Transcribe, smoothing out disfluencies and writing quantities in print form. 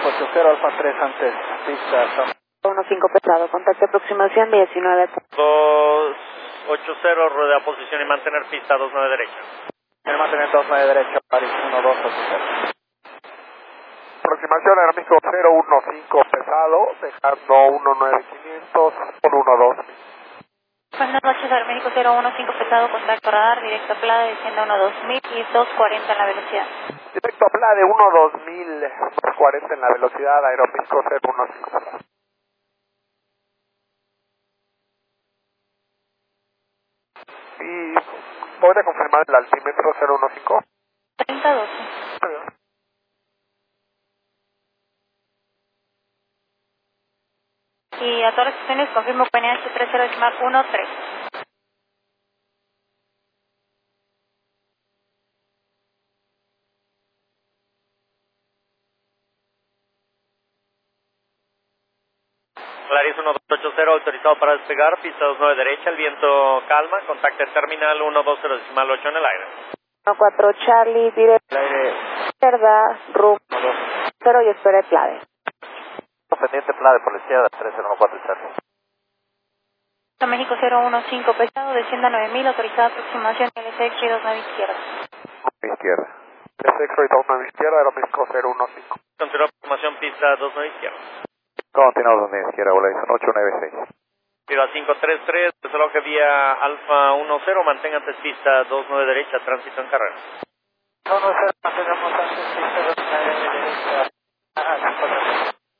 80 Alfa 3 antes, pista. 15 pesado, contacto aproximación 19. 280, rodea posición y mantener pista 29 derecha. El mantener 29 derecha, París 1280. Aproximación aeroméxico 015 pesado, dejando 19500 por 12. Buenas noches, Aeroméxico 015 pesado, contacto radar, directo a Playa, desciende 12000 y 240 en la velocidad. Directo a Playa de 12000, 240 en la velocidad, Aeroméxico 015 pesado. Y ¿podría confirmar el altímetro 015? 3012. Y a todas las estaciones confirmo PNH 30.13. Claris 1280, autorizado para despegar, pista 29 derecha, el viento calma, contacte terminal 120.8 en el aire. 14 Charlie, directo Aire izquierda, rumbo 0 y espere Playa. pendiente Playa por la izquierda, 3014 Charlie. México 015 pesado, descienda 9000, autorizada aproximación LCX 29 izquierda. Izquierda. X-Ray 29 izquierda, Aeroméxico 015. Continúa aproximación pista 29 izquierda. Continuamos donde izquierda, Volación 896. Tiro a 533, desaloje vía Alfa 10, mantenga antes pista 29 derecha, tránsito en carrera. No, no, mantenemos antes pista 29 derecha.